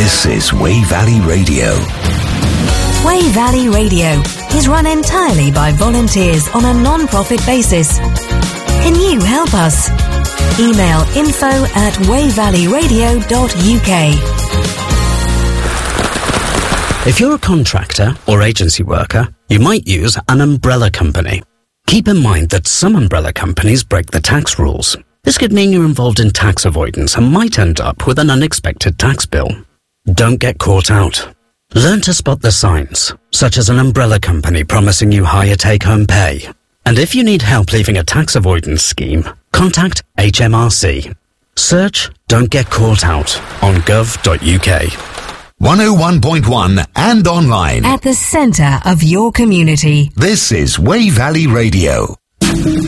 This is Wey Valley Radio. Wey Valley Radio is run entirely by volunteers on a non-profit basis. Can you help us? Email info@weyvalleyradio.uk. If you're a contractor or agency worker, you might use an umbrella company. Keep in mind that some umbrella companies break the tax rules. This could mean you're involved in tax avoidance and might end up with an unexpected tax bill. Don't get caught out. Learn to spot the signs, such as an umbrella company promising you higher take-home pay. And if you need help leaving a tax avoidance scheme, contact HMRC. Search Don't Get Caught Out on gov.uk. 101.1 and online. At the centre of your community. This is Wey Valley Radio.